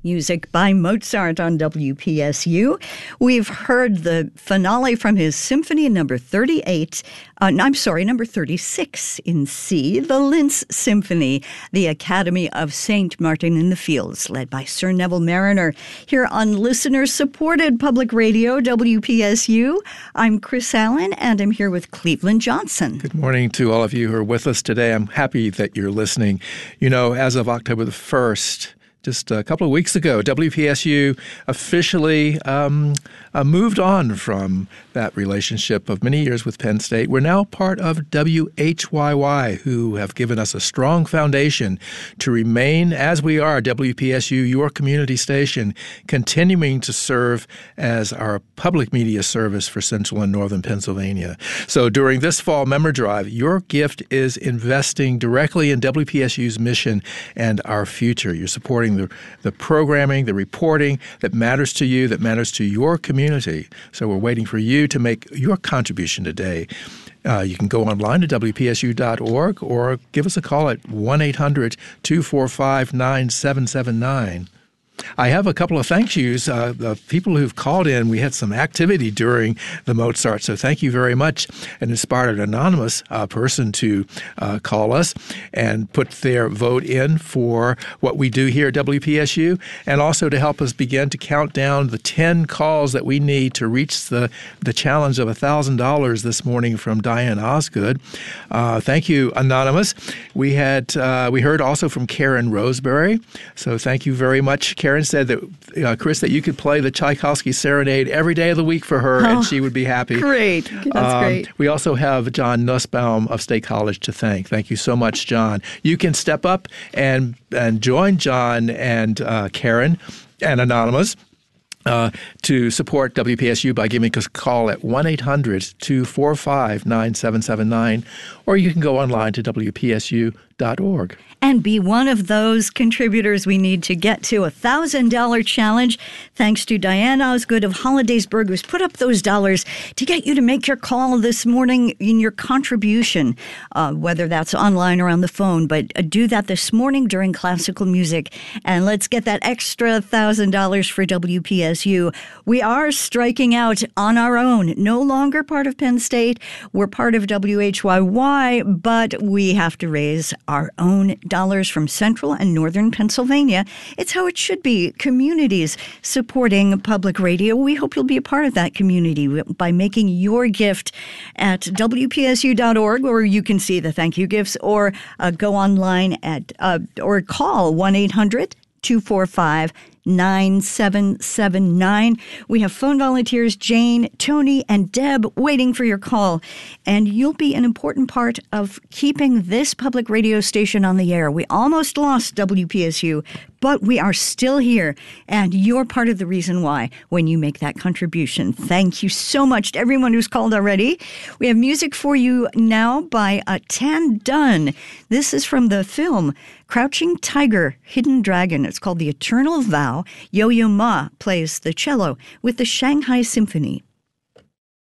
Music by Mozart on WPSU. We've heard the finale from his Symphony number 36 in C, the Linz Symphony, the Academy of St. Martin in the Fields, led by Sir Neville Marriner, here on listener-supported public radio, WPSU. I'm Chris Allen, and I'm here with Cleveland Johnson. Good morning to all of you who are with us today. I'm happy that you're listening. You know, as of October the 1st, just a couple of weeks ago, WPSU officially moved on from that relationship of many years with Penn State. We're now part of WHYY, who have given us a strong foundation to remain as we are, WPSU, your community station, continuing to serve as our public media service for Central and Northern Pennsylvania. So during this fall member drive, your gift is investing directly in WPSU's mission and our future. You're supporting the programming, the reporting that matters to you, that matters to your community. So we're waiting for you to make your contribution today. You can go online to WPSU.org or give us a call at 1-800-245-9779. I have a couple of thank yous. The people who've called in, we had some activity during the Mozart, so thank you very much. And inspired an anonymous person to call us and put their vote in for what we do here at WPSU, and also to help us begin to count down the 10 calls that we need to reach the challenge of $1,000 this morning from Diane Osgood. Thank you, anonymous. We heard also from Karen Roseberry, so thank you very much. Karen said that, Chris, that you could play the Tchaikovsky Serenade every day of the week for her, and she would be happy. Great. That's great. We also have John Nussbaum of State College to thank. Thank you so much, John. You can step up and join John and Karen and Anonymous to support WPSU by giving us a call at 1-800-245-9779, or you can go online to WPSU.org. And be one of those contributors we need to get to $1,000 challenge. Thanks to Diane Osgood of Hollidaysburg, who's put up those dollars to get you to make your call this morning in your contribution, whether that's online or on the phone. But do that this morning during classical music. And let's get that extra $1,000 for WPSU. We are striking out on our own. No longer part of Penn State. We're part of WHYY, but we have to raise our own dollars from Central and Northern Pennsylvania. It's how it should be. Communities supporting public radio. We hope you'll be a part of that community by making your gift at WPSU.org, or you can see the thank you gifts, or go online at or call 1-800-245-9779. We have phone volunteers, Jane, Tony, and Deb, waiting for your call. And you'll be an important part of keeping this public radio station on the air. We almost lost WPSU, but we are still here. And you're part of the reason why when you make that contribution. Thank you so much to everyone who's called already. We have music for you now by Tan Dun. This is from the film Crouching Tiger, Hidden Dragon. It's called The Eternal Vow. Yo-Yo Ma plays the cello with the Shanghai Symphony.